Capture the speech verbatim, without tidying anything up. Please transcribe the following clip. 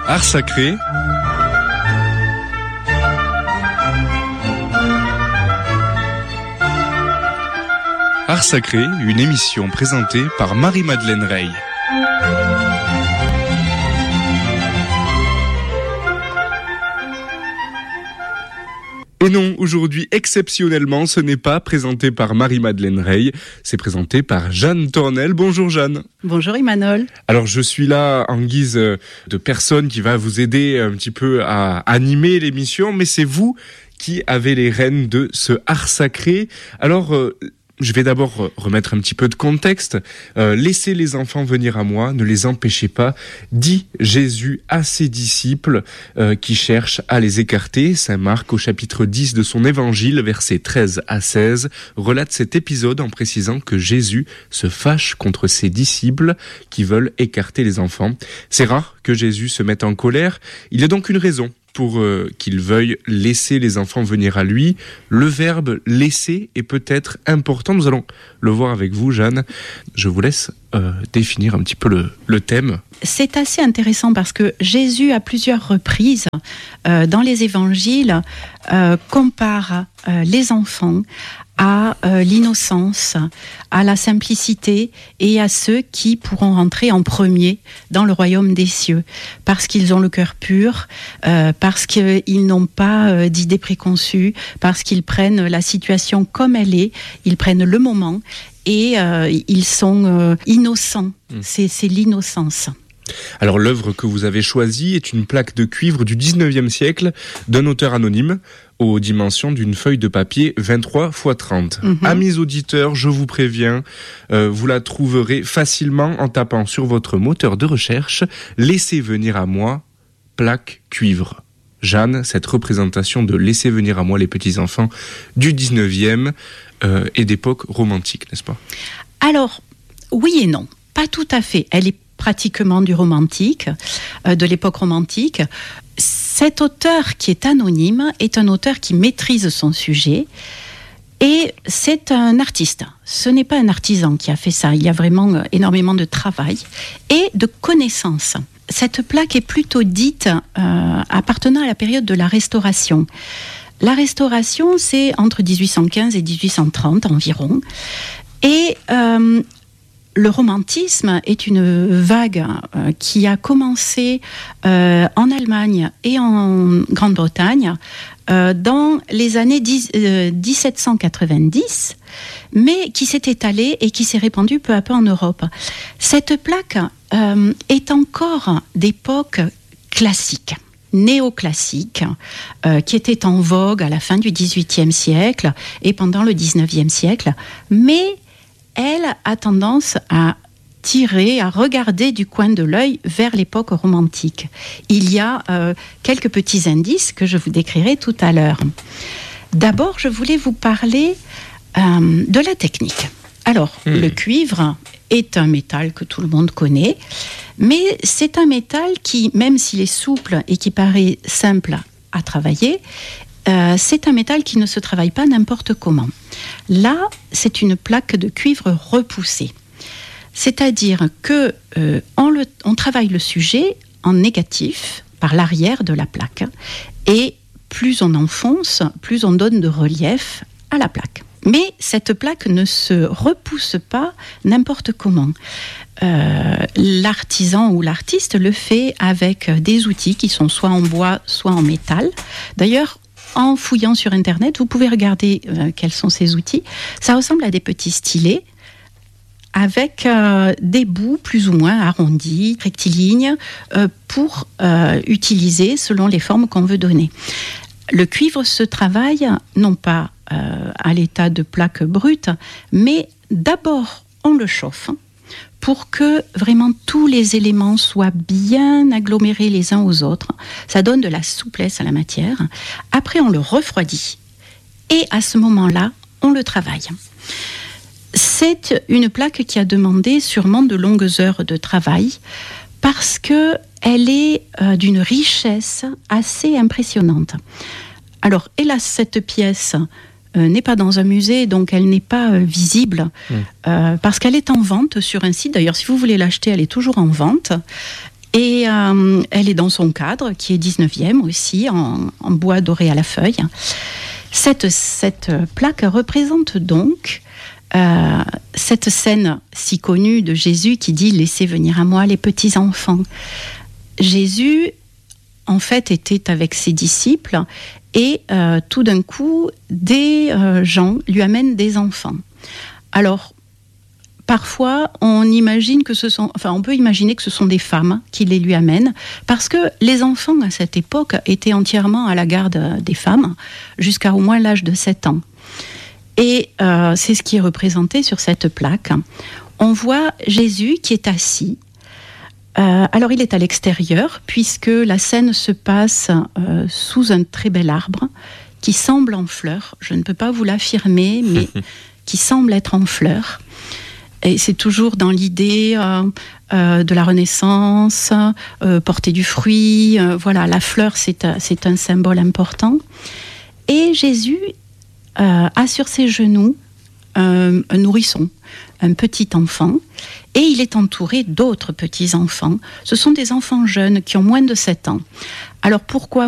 Art sacré. Art sacré, une émission présentée par Marie-Madeleine Rey. Et non, aujourd'hui, exceptionnellement, ce n'est pas présenté par Marie-Madeleine Rey, c'est présenté par Jeanne Tornel. Bonjour Jeanne. Bonjour Emmanuel. Alors je suis là en guise de personne qui va vous aider un petit peu à animer l'émission, mais c'est vous qui avez les rênes de ce art sacré. Alors... Euh, Je vais d'abord remettre un petit peu de contexte. Euh, laissez les enfants venir à moi, ne les empêchez pas, dit Jésus à ses disciples euh, qui cherchent à les écarter. Saint Marc, au chapitre dix de son évangile, versets treize à seize, relate cet épisode en précisant que Jésus se fâche contre ses disciples qui veulent écarter les enfants. C'est rare que Jésus se mette en colère. Il y a donc une raison pour euh, qu'il veuille laisser les enfants venir à lui. Le verbe « laisser » est peut-être important. Nous allons le voir avec vous, Jeanne. Je vous laisse euh, définir un petit peu le, le thème. C'est assez intéressant parce que Jésus, à plusieurs reprises, euh, dans les évangiles, euh, compare euh, les enfants à euh, l'innocence, à la simplicité et à ceux qui pourront rentrer en premier dans le royaume des cieux, parce qu'ils ont le cœur pur, euh, parce qu'ils n'ont pas euh, d'idées préconçues, parce qu'ils prennent la situation comme elle est, ils prennent le moment et euh, ils sont euh, innocents. Mmh. C'est, c'est l'innocence. Alors l'œuvre que vous avez choisie est une plaque de cuivre du dix-neuvième siècle d'un auteur anonyme aux dimensions d'une feuille de papier vingt-trois par trente. Mm-hmm. Amis auditeurs, je vous préviens, euh, vous la trouverez facilement en tapant sur votre moteur de recherche « Laissez venir à moi, plaque cuivre ». Jeanne, cette représentation de « Laissez venir à moi les petits-enfants » du dix-neuvième euh, est d'époque romantique, n'est-ce pas ? Alors, oui et non, pas tout à fait. Elle est pratiquement du romantique, euh, de l'époque romantique. Cet auteur qui est anonyme est un auteur qui maîtrise son sujet et c'est un artiste. Ce n'est pas un artisan qui a fait ça. Il y a vraiment énormément de travail et de connaissances. Cette plaque est plutôt dite euh, appartenant à la période de la Restauration. La Restauration, c'est entre dix-huit cent quinze et dix-huit cent trente environ. Et euh, le romantisme est une vague euh, qui a commencé euh, en Allemagne et en Grande-Bretagne euh, dans les années dix, euh, dix-sept cent quatre-vingt-dix, mais qui s'est étalée et qui s'est répandue peu à peu en Europe. Cette plaque euh, est encore d'époque classique, néoclassique, euh, qui était en vogue à la fin du dix-huitième siècle et pendant le dix-neuvième siècle, mais elle a tendance à tirer, à regarder du coin de l'œil vers l'époque romantique. Il y a euh, quelques petits indices que je vous décrirai tout à l'heure. D'abord, je voulais vous parler euh, de la technique. Alors, mmh. le cuivre est un métal que tout le monde connaît, mais c'est un métal qui, même s'il est souple et qui paraît simple à travailler, Euh, c'est un métal qui ne se travaille pas n'importe comment. Là, c'est une plaque de cuivre repoussée. C'est-à-dire que euh, on, le, on travaille le sujet en négatif par l'arrière de la plaque. Et plus on enfonce, plus on donne de relief à la plaque. Mais cette plaque ne se repousse pas n'importe comment. Euh, l'artisan ou l'artiste le fait avec des outils qui sont soit en bois, soit en métal. D'ailleurs, en fouillant sur Internet, vous pouvez regarder euh, quels sont ces outils. Ça ressemble à des petits stylets avec euh, des bouts plus ou moins arrondis, rectilignes, euh, pour euh, utiliser selon les formes qu'on veut donner. Le cuivre se travaille non pas euh, à l'état de plaque brute, mais d'abord on le chauffe pour que vraiment tous les éléments soient bien agglomérés les uns aux autres. Ça donne de la souplesse à la matière. Après, on le refroidit. Et à ce moment-là, on le travaille. C'est une plaque qui a demandé sûrement de longues heures de travail parce qu'elle est euh, d'une richesse assez impressionnante. Alors, hélas, cette pièce Euh, n'est pas dans un musée, donc elle n'est pas euh, visible, mmh. euh, parce qu'elle est en vente sur un site. D'ailleurs, si vous voulez l'acheter, elle est toujours en vente. Et euh, elle est dans son cadre, qui est dix-neuvième aussi, en, en bois doré à la feuille. Cette, cette plaque représente donc euh, cette scène si connue de Jésus qui dit « Laissez venir à moi les petits enfants ». Jésus, en fait, était avec ses disciples et euh, tout d'un coup, des euh, gens lui amènent des enfants. Alors, parfois, on imagine que ce sont, enfin, on peut imaginer que ce sont des femmes qui les lui amènent, parce que les enfants à cette époque étaient entièrement à la garde des femmes, jusqu'à au moins l'âge de sept ans. Et euh, c'est ce qui est représenté sur cette plaque. On voit Jésus qui est assis. Euh, alors, il est à l'extérieur, puisque la scène se passe euh, sous un très bel arbre qui semble en fleurs. Je ne peux pas vous l'affirmer, mais qui semble être en fleurs. Et c'est toujours dans l'idée euh, euh, de la Renaissance, euh, porter du fruit. Euh, voilà, la fleur, c'est, un, c'est un symbole important. Et Jésus euh, a sur ses genoux un, un nourrisson, un petit enfant, et il est entouré d'autres petits enfants. Ce sont des enfants jeunes qui ont moins de sept ans. Alors pourquoi